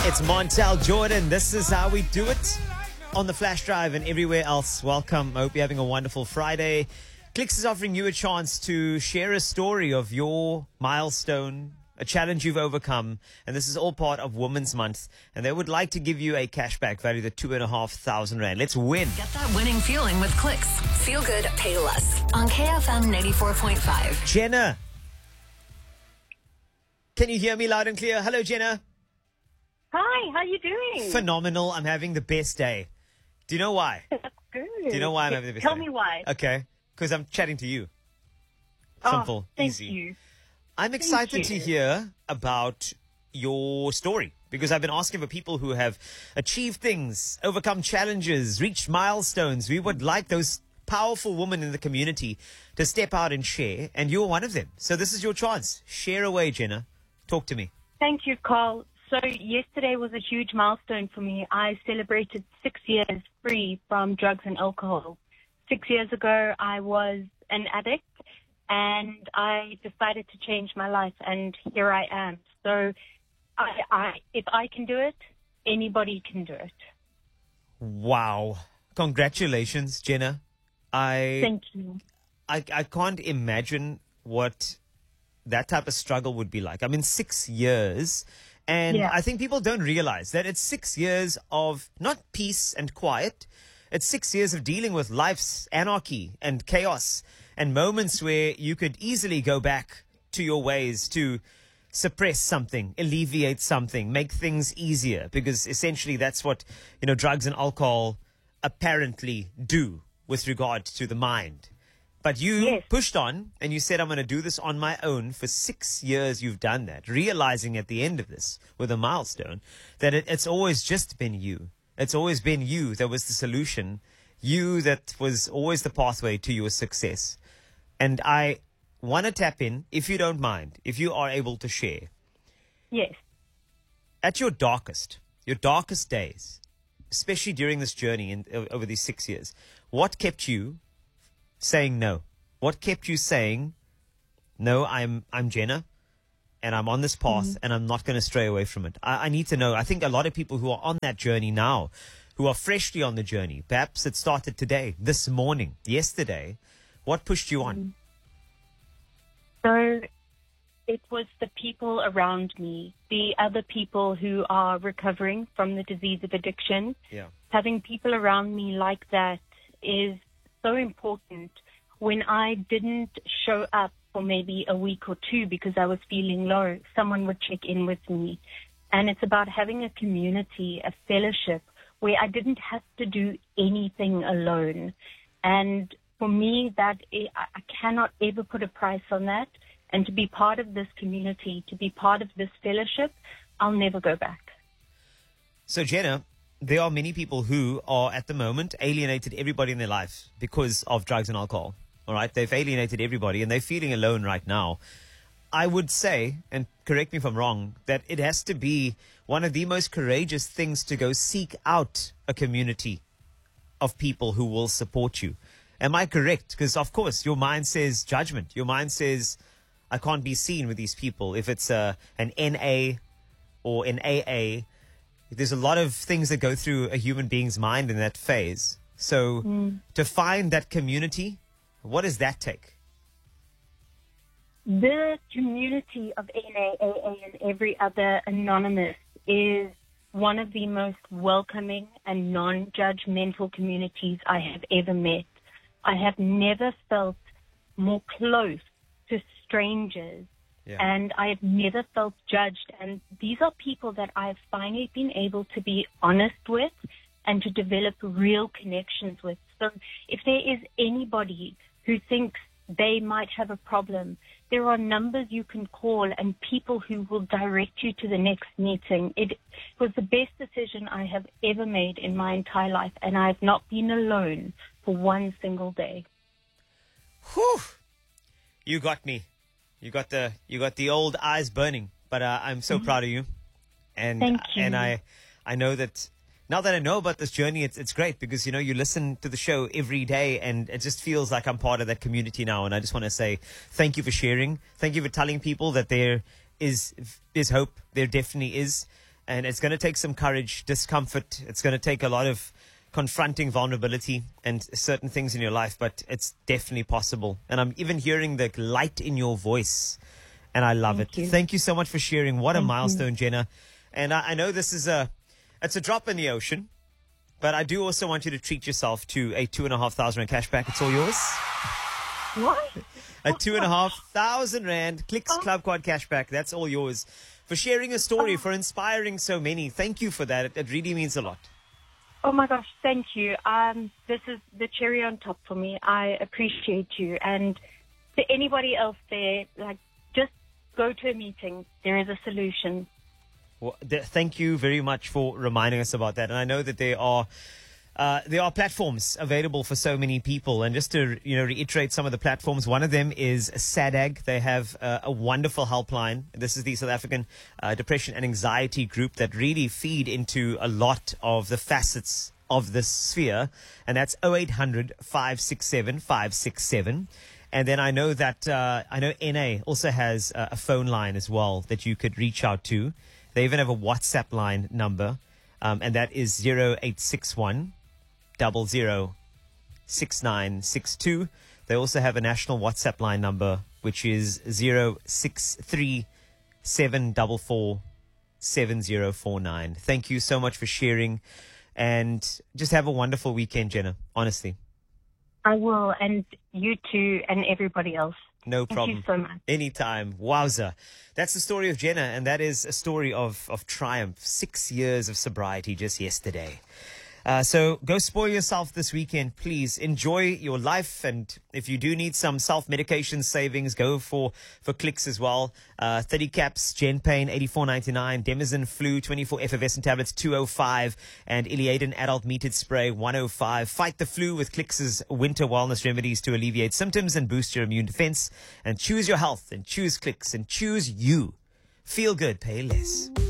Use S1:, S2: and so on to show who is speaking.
S1: It's Montel Jordan. This is how we do it on the Flash Drive and everywhere else. Welcome. I hope you're having a wonderful Friday. Clicks is offering you a chance to share a story of your milestone, a challenge you've overcome, and this is all part of Women's Month, and they would like to give you a cashback valued at 2,500 Rand. Let's win.
S2: Get that winning feeling with Clicks. Feel good, pay less. On KFM 94.5.
S1: Jenna. Can you hear me loud and clear? Hello, Jenna.
S3: Hi, how you doing?
S1: Phenomenal. I'm having the best day. Do you know why?
S3: That's good.
S1: Do you know why I'm having the best day?
S3: Tell me why.
S1: Okay. Because I'm chatting to you.
S3: Oh,
S1: Simple,
S3: thank
S1: easy.
S3: you.
S1: I'm excited to
S3: you.
S1: hear about your story because I've been asking for people who have achieved things, overcome challenges, reached milestones. We would like those powerful women in the community to step out and share, and you're one of them. So this is your chance. Share away, Jenna. Talk to me.
S3: Thank you, Carl. So yesterday was a huge milestone for me. I celebrated 6 years free from drugs and alcohol. 6 years ago, I was an addict, and I decided to change my life, and here I am. So if I can do it, anybody can do it.
S1: Wow. Congratulations, Jenna.
S3: Thank you.
S1: I can't imagine what that type of struggle would be like. I mean, 6 years. And
S3: Yeah.
S1: I think people don't realize that it's 6 years of not peace and quiet. It's 6 years of dealing with life's anarchy and chaos and moments where you could easily go back to your ways to suppress something, alleviate something, make things easier, because essentially that's what, drugs and alcohol apparently do with regard to the mind. But you
S3: Yes.
S1: pushed on and you said, I'm going to do this on my own. For 6 years, you've done that, realizing at the end of this, with a milestone, that it's always just been you. It's always been you that was the solution, you that was always the pathway to your success. And I want to tap in, if you don't mind, if you are able to share,
S3: Yes.
S1: at your darkest days, especially during this journey over these 6 years, what kept you saying no? What kept you saying, no, I'm Jenna, and I'm on this path, and I'm not going to stray away from it? I need to know. I think a lot of people who are on that journey now, who are freshly on the journey, perhaps it started today, this morning, yesterday, what pushed you on?
S3: So it was the people around me, the other people who are recovering from the disease of addiction.
S1: Yeah.
S3: Having people around me like that is so important. When I didn't show up for maybe a week or two because I was feeling low, someone would check in with me. And it's about having a community, a fellowship, where I didn't have to do anything alone. And for me, I cannot ever put a price on that. And to be part of this community, to be part of this fellowship, I'll never go back.
S1: So, Jenna, there are many people who are at the moment alienated everybody in their life because of drugs and alcohol. All right. They've alienated everybody and they're feeling alone right now. I would say, and correct me if I'm wrong, that it has to be one of the most courageous things to go seek out a community of people who will support you. Am I correct? Because, of course, your mind says judgment. Your mind says, I can't be seen with these people. If it's an NA or an AA, there's a lot of things that go through a human being's mind in that phase. So to find that community, what does that take?
S3: The community of NAAA and every other anonymous is one of the most welcoming and non-judgmental communities I have ever met. I have never felt more close to strangers.
S1: Yeah.
S3: And I have never felt judged. And these are people that I've finally been able to be honest with and to develop real connections with. So if there is anybody who thinks they might have a problem, there are numbers you can call and people who will direct you to the next meeting. It was the best decision I have ever made in my entire life, and I have not been alone for one single day.
S1: Whew. You got me. You got the old eyes burning, but I'm so proud of you. And
S3: Thank you.
S1: And I know that now that I know about this journey, it's great because, you listen to the show every day and it just feels like I'm part of that community now. And I just want to say thank you for sharing. Thank you for telling people that there is hope. There definitely is. And it's going to take some courage, discomfort. It's going to take a lot of confronting vulnerability and certain things in your life, but it's definitely possible. And I'm even hearing the light in your voice, and I love it. Thank you so much for sharing. What a milestone, Jenna. And I know this is it's a drop in the ocean, but I do also want you to treat yourself to a 2,500 Rand cashback. It's all yours.
S3: What?
S1: A 2,500 Rand Clicks Club Quad cashback. That's all yours. For sharing a story, for inspiring so many. Thank you for that. It really means a lot.
S3: Oh my gosh, thank you. This is the cherry on top for me. I appreciate you. And to anybody else there, like, just go to a meeting. There is a solution.
S1: Well, thank you very much for reminding us about that. And I know that there are platforms available for so many people. And just to reiterate some of the platforms, one of them is SADAG. They have a wonderful helpline. This is the South African Depression and Anxiety Group that really feed into a lot of the facets of this sphere. And that's 0800 567 567. And then I know that NA also has a phone line as well that you could reach out to. They even have a WhatsApp line number, and that is 0861 006962. They also have a national WhatsApp line number, which is 063 744 7049. Thank you so much for sharing, and just have a wonderful weekend, Jenna, honestly.
S3: I will, and you too, and everybody else.
S1: No problem.
S3: Thank you so much.
S1: Anytime. Wowza. That's the story of Jenna, and that is a story of triumph. 6 years of sobriety just yesterday. So go spoil yourself this weekend, please. Enjoy your life, and if you do need some self-medication savings, go for Clicks as well. 30 caps, Genpain, 84.99, Demazin Flu, 24 effervescent tablets, 205, and Iliadin Adult Metered Spray, 105. Fight the flu with Clicks' winter wellness remedies to alleviate symptoms and boost your immune defense. And choose your health, and choose Clicks, and choose you. Feel good, pay less.